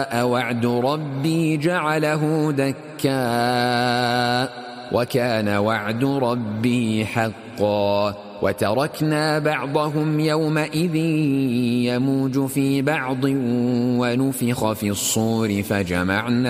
وعد ربي جعله دكا وكان وعد ربي حقا وتركنا بعضهم يومئذ يموج في بعض ونفخ في الصور فجمعنا